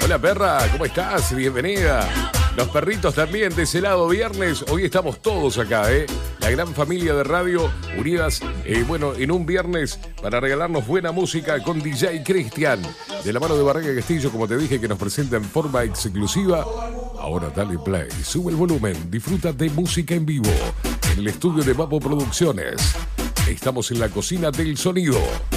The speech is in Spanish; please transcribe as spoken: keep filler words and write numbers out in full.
Hola perra, ¿cómo estás? Bienvenida. Los perritos también de ese lado, viernes. Hoy estamos todos acá, ¿eh? La gran familia de radio unidas, eh, bueno, en un viernes para regalarnos buena música con D J Cristian. De la mano de Barraca Castillo, como te dije, que nos presenta en forma exclusiva. Ahora dale play, sube el volumen, disfruta de música en vivo. En el estudio de Vapo Producciones. Estamos en la cocina del sonido.